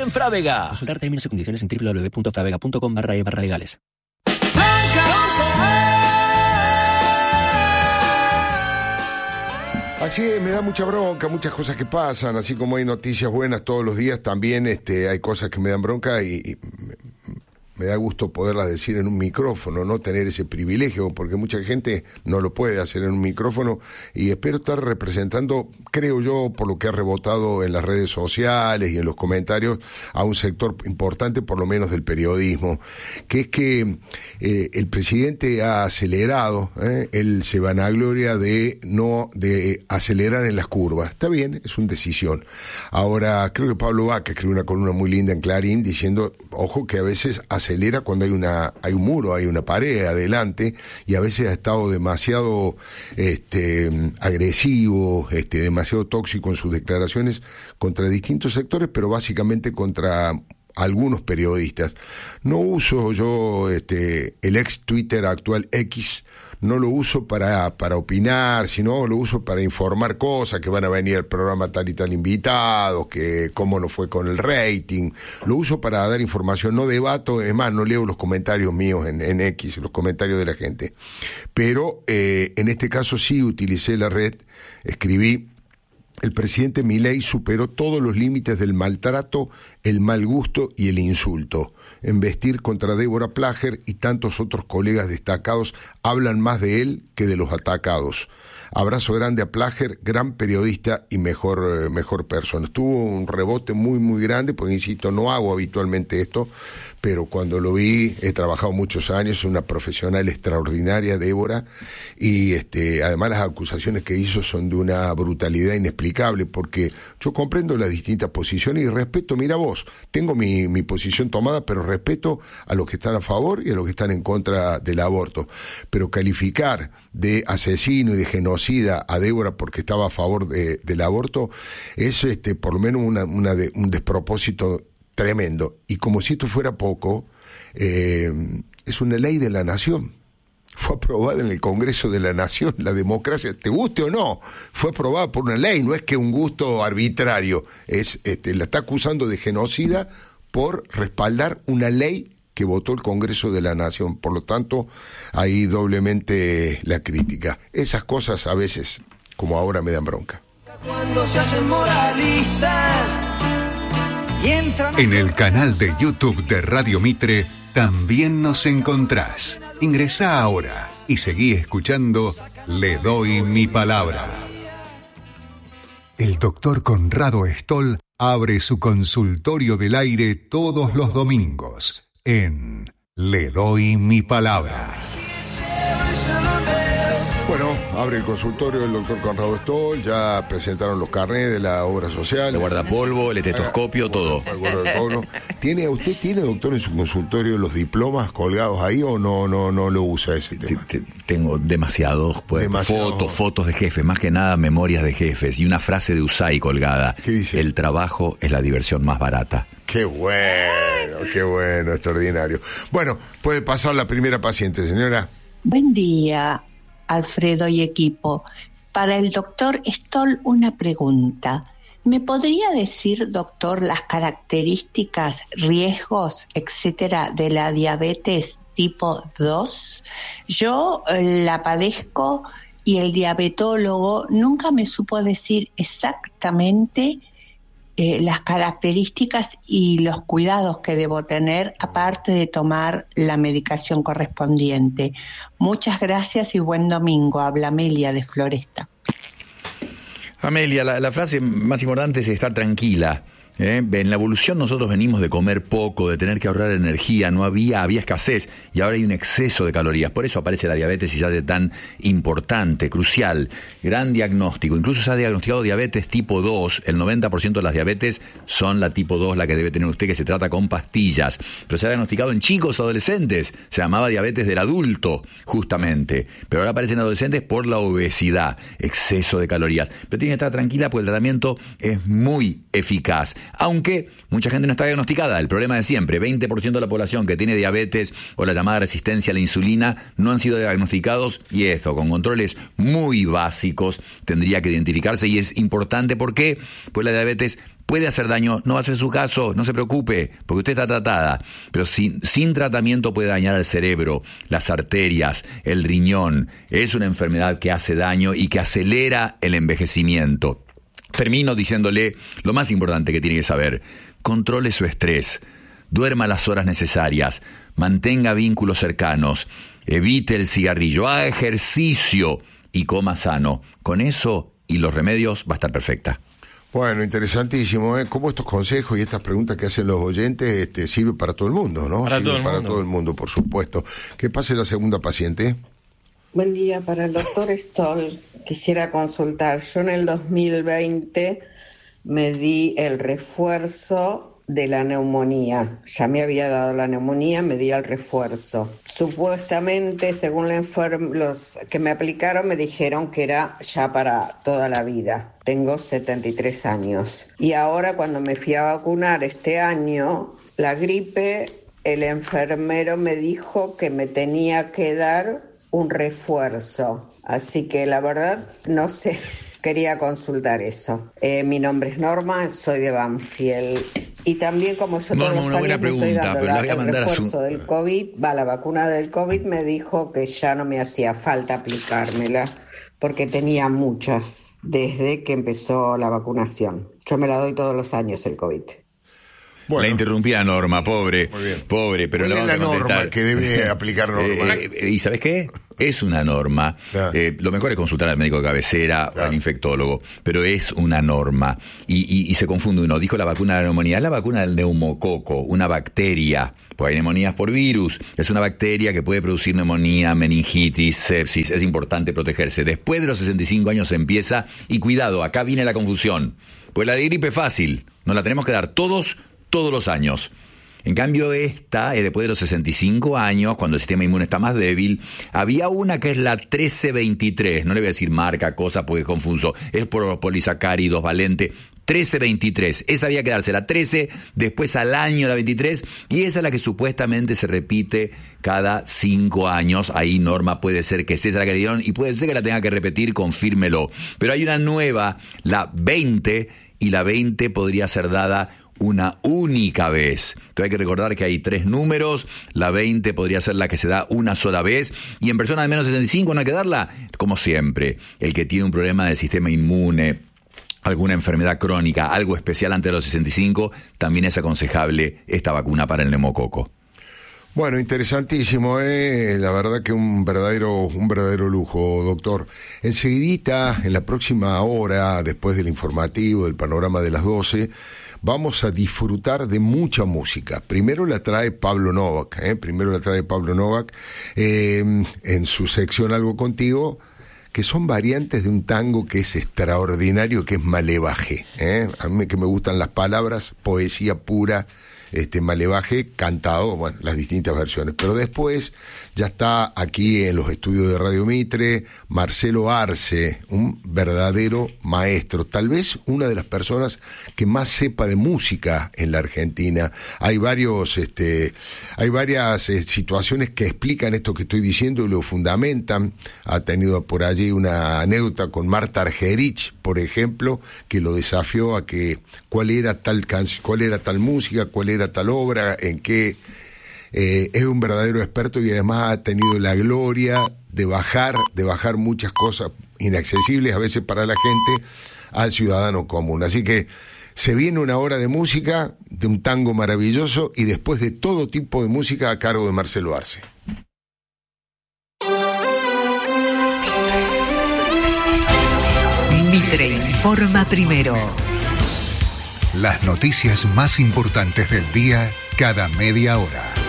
con Frávega. Consultar términos y condiciones en www.fravega.com/legales. Así es, me da mucha bronca, muchas cosas que pasan, así como hay noticias buenas todos los días, también hay cosas que me dan bronca y me da gusto poderlas decir en un micrófono, no tener ese privilegio, porque mucha gente no lo puede hacer en un micrófono, y espero estar representando, creo yo, por lo que ha rebotado en las redes sociales y en los comentarios, a un sector importante, por lo menos del periodismo, que es que el presidente ha acelerado, él se vanagloria de acelerar en las curvas. Está bien, es una decisión. Ahora, creo que Pablo Vaca escribió una columna muy linda en Clarín diciendo, ojo, que a veces acelera cuando hay un muro, hay una pared adelante, y a veces ha estado demasiado agresivo, demasiado tóxico en sus declaraciones contra distintos sectores, pero básicamente contra algunos periodistas. No uso yo el ex Twitter, actual X, no lo uso para opinar, sino lo uso para informar cosas, que van a venir al programa tal y tal invitados, que cómo nos fue con el rating. Lo uso para dar información, no debato, es más, no leo los comentarios míos en X, los comentarios de la gente. Pero en este caso sí utilicé la red, escribí: el presidente Milei superó todos los límites del maltrato, el mal gusto y el insulto. Embestir contra Débora Plager y tantos otros colegas destacados hablan más de él que de los atacados. Abrazo grande a Plager, gran periodista y mejor persona. Tuvo un rebote muy, muy grande, porque insisto, no hago habitualmente esto, pero cuando lo vi, he trabajado muchos años, es una profesional extraordinaria, Débora, y además las acusaciones que hizo son de una brutalidad inexplicable, porque yo comprendo las distintas posiciones y respeto, mira vos, tengo mi posición tomada, pero respeto a los que están a favor y a los que están en contra del aborto. Pero calificar de asesino y de genocida a Débora porque estaba a favor del aborto es por lo menos un despropósito tremendo. Y como si esto fuera poco, es una ley de la nación. Fue aprobada en el Congreso de la Nación. La democracia, te guste o no, fue aprobada por una ley, no es que un gusto arbitrario. La está acusando de genocida por respaldar una ley que votó el Congreso de la Nación. Por lo tanto, ahí doblemente la crítica. Esas cosas a veces, como ahora, me dan bronca. Cuando se hacen moralistas y entran... En el canal de YouTube de Radio Mitre también nos encontrás. Ingresá ahora y seguí escuchando Le Doy Mi Palabra. El doctor Conrado Stoll abre su consultorio del aire todos los domingos en Le Doy Mi Palabra. Bueno, abre el consultorio del doctor Conrado Stoll, ya presentaron los carnets de la obra social. El guardapolvo, el estetoscopio, todo. ¿Usted tiene, doctor, en su consultorio los diplomas colgados ahí o no lo usa ese tema? Tengo demasiados, fotos de jefes, más que nada memorias de jefes, y una frase de Usay colgada. ¿Qué dice? El trabajo es la diversión más barata. Qué bueno, extraordinario. Bueno, puede pasar la primera paciente, señora. Buen día, Alfredo y equipo. Para el doctor Stoll, una pregunta. ¿Me podría decir, doctor, las características, riesgos, etcétera, de la diabetes tipo 2? Yo la padezco y el diabetólogo nunca me supo decir exactamente las características y los cuidados que debo tener, aparte de tomar la medicación correspondiente. Muchas gracias y buen domingo. Habla Amelia de Floresta. Amelia, la frase más importante es estar tranquila. En la evolución nosotros venimos de comer poco, de tener que ahorrar energía, había escasez y ahora hay un exceso de calorías. Por eso aparece la diabetes y se hace tan importante, crucial, gran diagnóstico. Incluso se ha diagnosticado diabetes tipo 2, el 90% de las diabetes son la tipo 2, la que debe tener usted, que se trata con pastillas. Pero se ha diagnosticado en chicos, adolescentes, se llamaba diabetes del adulto, justamente. Pero ahora aparecen adolescentes por la obesidad, exceso de calorías. Pero tiene que estar tranquila porque el tratamiento es muy eficaz. aunque mucha gente no está diagnosticada. El problema de siempre, 20% de la población que tiene diabetes o la llamada resistencia a la insulina no han sido diagnosticados, y esto con controles muy básicos tendría que identificarse, y es importante porque pues la diabetes puede hacer daño, no va a ser su caso, no se preocupe, porque usted está tratada, pero sin tratamiento puede dañar al cerebro, las arterias, el riñón. Es una enfermedad que hace daño y que acelera el envejecimiento. Termino diciéndole lo más importante que tiene que saber: controle su estrés, duerma las horas necesarias, mantenga vínculos cercanos, evite el cigarrillo, haga ejercicio y coma sano. Con eso y los remedios va a estar perfecta. Bueno, interesantísimo, ¿eh? Cómo estos consejos y estas preguntas que hacen los oyentes sirven para todo el mundo, ¿no? Para todo el mundo, por supuesto. ¿Qué pase la segunda paciente? Buen día, para el doctor Stoll. Quisiera consultar. Yo en el 2020 me di el refuerzo de la neumonía. Ya me había dado la neumonía, me di el refuerzo. Supuestamente, según los que me aplicaron, me dijeron que era ya para toda la vida. Tengo 73 años. Y ahora, cuando me fui a vacunar este año, la gripe, el enfermero me dijo que me tenía que dar un refuerzo. Así que la verdad, no sé. Quería consultar eso. Mi nombre es Norma, soy de Banfield. Y también, como yo todos los años me estoy dando el refuerzo del COVID, la vacuna del COVID, me dijo que ya no me hacía falta aplicármela, porque tenía muchas desde que empezó la vacunación. Yo me la doy todos los años el COVID. Bueno. La interrumpía Norma, pobre, pero ¿cuál la es la norma que debe aplicar Norma? ¿Y sabes qué? Es una norma. Lo mejor es consultar al médico de cabecera o al infectólogo, pero es una norma. Y se confunde uno. Dijo la vacuna de la neumonía. Es la vacuna del neumococo, una bacteria. Pues hay neumonías por virus. Es una bacteria que puede producir neumonía, meningitis, sepsis. Es importante protegerse. Después de los 65 años se empieza. Y cuidado, acá viene la confusión. Pues la de gripe es fácil. Nos la tenemos que dar todos los años. En cambio, esta es después de los 65 años, cuando el sistema inmune está más débil. Había una que es la 1323, no le voy a decir marca, cosa, porque es confuso, es por los polisacáridos, valente. 1323, esa había que darse la 13, después al año la 23, y esa es la que supuestamente se repite cada 5 años. Ahí, Norma, puede ser que sea la que le dieron, y puede ser que la tenga que repetir, confírmelo. Pero hay una nueva, la 20, y la 20 podría ser dada una única vez. Entonces hay que recordar que hay 3 números, la 20 podría ser la que se da una sola vez, y en personas de menos de 65 no hay que darla, como siempre. El que tiene un problema del sistema inmune, alguna enfermedad crónica, algo especial antes de los 65, también es aconsejable esta vacuna para el neumococo. Bueno, interesantísimo, la verdad que un verdadero lujo, doctor. Enseguidita, en la próxima hora, después del informativo, del panorama de las 12, vamos a disfrutar de mucha música. Primero la trae Pablo Novak, en su sección Algo Contigo, que son variantes de un tango que es extraordinario, que es Malevaje. A mí que me gustan las palabras, poesía pura, Malevaje cantado, bueno, las distintas versiones. Pero después ya está aquí en los estudios de Radio Mitre Marcelo Arce, un verdadero maestro, tal vez una de las personas que más sepa de música en la Argentina. Hay varias situaciones que explican esto que estoy diciendo y lo fundamentan. Ha tenido por allí una anécdota con Marta Argerich, por ejemplo, que lo desafió a que cuál era tal música, cuál era tal obra, en qué. Es un verdadero experto y además ha tenido la gloria de bajar muchas cosas inaccesibles a veces para la gente al ciudadano común. Así que se viene una hora de música, de un tango maravilloso, y después de todo tipo de música a cargo de Marcelo Arce. Mitre informa primero. Las noticias más importantes del día cada media hora.